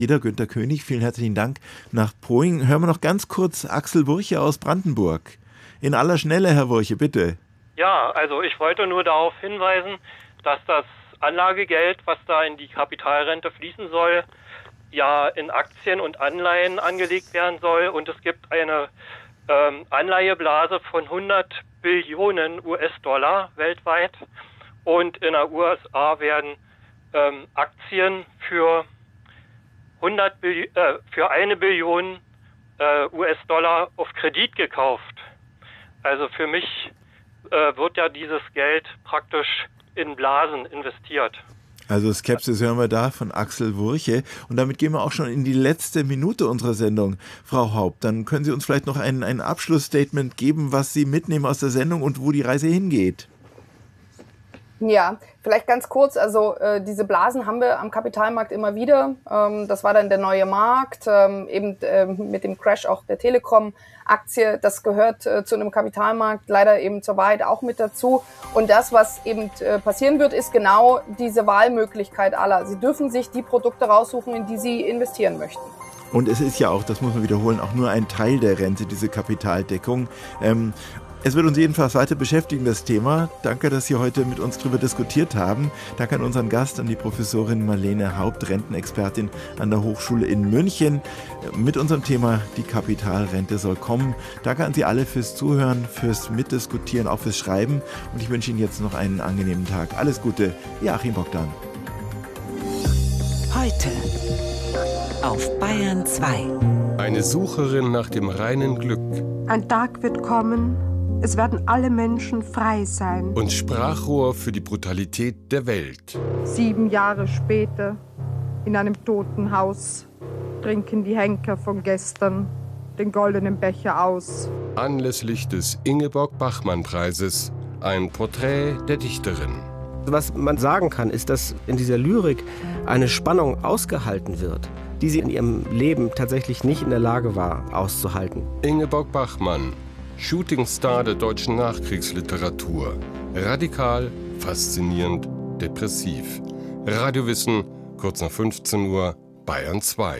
Günter König, vielen herzlichen Dank nach Poing. Hören wir noch ganz kurz Axel Wurche aus Brandenburg. In aller Schnelle, Herr Wurche, bitte. Ja, also ich wollte nur darauf hinweisen, dass das Anlagegeld, was da in die Kapitalrente fließen soll, ja in Aktien und Anleihen angelegt werden soll. Und es gibt eine Anleiheblase von 100 Billionen US-Dollar weltweit. Und in der USA werden Aktien für 1 Billion US-Dollar auf Kredit gekauft. Also für mich wird ja dieses Geld praktisch in Blasen investiert. Also Skepsis hören wir da von Axel Wurche. Und damit gehen wir auch schon in die letzte Minute unserer Sendung. Frau Haupt, dann können Sie uns vielleicht noch ein Abschlussstatement geben, was Sie mitnehmen aus der Sendung und wo die Reise hingeht. Ja, vielleicht ganz kurz, also diese Blasen haben wir am Kapitalmarkt immer wieder. Das war dann der neue Markt, mit dem Crash auch der Telekom-Aktie. Das gehört zu einem Kapitalmarkt leider eben zur Wahrheit auch mit dazu. Und das, was eben passieren wird, ist genau diese Wahlmöglichkeit aller. Sie dürfen sich die Produkte raussuchen, in die sie investieren möchten. Und es ist ja auch, das muss man wiederholen, auch nur ein Teil der Rente, diese Kapitaldeckung. Es wird uns jedenfalls weiter beschäftigen, das Thema. Danke, dass Sie heute mit uns darüber diskutiert haben. Danke an unseren Gast, an die Professorin Marlene Haupt, Rentenexpertin an der Hochschule in München, mit unserem Thema Die Kapitalrente soll kommen. Danke an Sie alle fürs Zuhören, fürs Mitdiskutieren, auch fürs Schreiben. Und ich wünsche Ihnen jetzt noch einen angenehmen Tag. Alles Gute, Joachim Bogdan. Heute auf Bayern 2. Eine Sucherin nach dem reinen Glück. Ein Tag wird kommen, es werden alle Menschen frei sein. Und Sprachrohr für die Brutalität der Welt. 7 Jahre später, in einem toten Haus, trinken die Henker von gestern den goldenen Becher aus. Anlässlich des Ingeborg-Bachmann-Preises ein Porträt der Dichterin. Was man sagen kann, ist, dass in dieser Lyrik eine Spannung ausgehalten wird, die sie in ihrem Leben tatsächlich nicht in der Lage war, auszuhalten. Ingeborg Bachmann, Shootingstar der deutschen Nachkriegsliteratur. Radikal, faszinierend, depressiv. Radiowissen, kurz nach 15 Uhr, Bayern 2.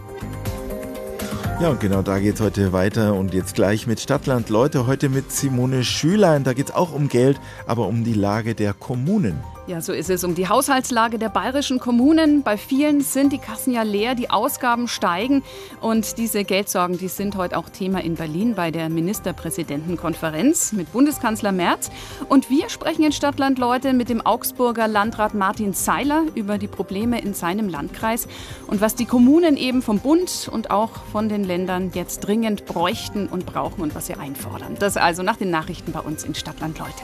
Ja, und genau da geht's heute weiter und jetzt gleich mit Stadtland Leute, heute mit Simone Schülein. Da geht's auch um Geld, aber um die Lage der Kommunen. Ja, so ist es. Um die Haushaltslage der bayerischen Kommunen. Bei vielen sind die Kassen ja leer, die Ausgaben steigen. Und diese Geldsorgen, die sind heute auch Thema in Berlin bei der Ministerpräsidentenkonferenz mit Bundeskanzler Merz. Und wir sprechen in Stadtland Leute mit dem Augsburger Landrat Martin Seiler über die Probleme in seinem Landkreis und was die Kommunen eben vom Bund und auch von den Ländern jetzt dringend bräuchten und brauchen und was sie einfordern. Das also nach den Nachrichten bei uns in Stadtland Leute.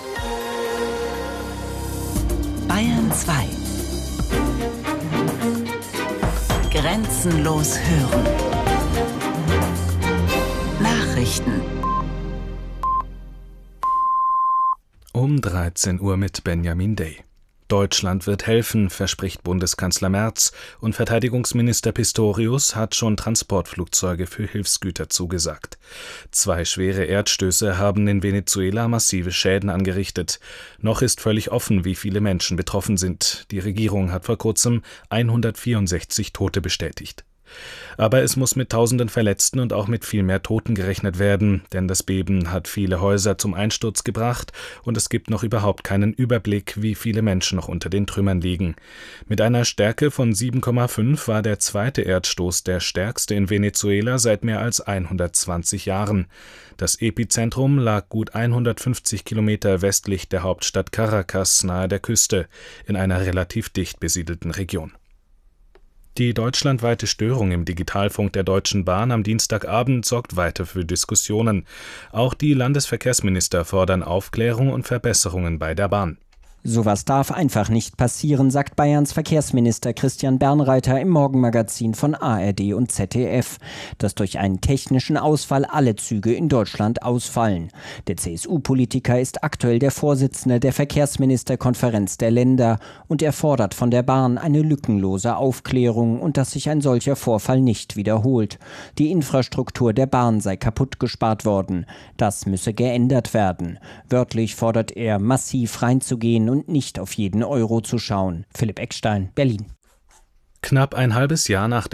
Bayern 2. Grenzenlos hören. Nachrichten. Um 13 Uhr mit Benjamin Day. Deutschland wird helfen, verspricht Bundeskanzler Merz, und Verteidigungsminister Pistorius hat schon Transportflugzeuge für Hilfsgüter zugesagt. 2 schwere Erdstöße haben in Venezuela massive Schäden angerichtet. Noch ist völlig offen, wie viele Menschen betroffen sind. Die Regierung hat vor kurzem 164 Tote bestätigt. Aber es muss mit tausenden Verletzten und auch mit viel mehr Toten gerechnet werden, denn das Beben hat viele Häuser zum Einsturz gebracht und es gibt noch überhaupt keinen Überblick, wie viele Menschen noch unter den Trümmern liegen. Mit einer Stärke von 7,5 war der zweite Erdstoß der stärkste in Venezuela seit mehr als 120 Jahren. Das Epizentrum lag gut 150 Kilometer westlich der Hauptstadt Caracas nahe der Küste, in einer relativ dicht besiedelten Region. Die deutschlandweite Störung im Digitalfunk der Deutschen Bahn am Dienstagabend sorgt weiter für Diskussionen. Auch die Landesverkehrsminister fordern Aufklärung und Verbesserungen bei der Bahn. Sowas darf einfach nicht passieren, sagt Bayerns Verkehrsminister Christian Bernreiter im Morgenmagazin von ARD und ZDF, dass durch einen technischen Ausfall alle Züge in Deutschland ausfallen. Der CSU-Politiker ist aktuell der Vorsitzende der Verkehrsministerkonferenz der Länder und er fordert von der Bahn eine lückenlose Aufklärung und dass sich ein solcher Vorfall nicht wiederholt. Die Infrastruktur der Bahn sei kaputt gespart worden. Das müsse geändert werden. Wörtlich fordert er, massiv reinzugehen und nicht auf jeden Euro zu schauen. Philipp Eckstein, Berlin. Knapp ein halbes Jahr nach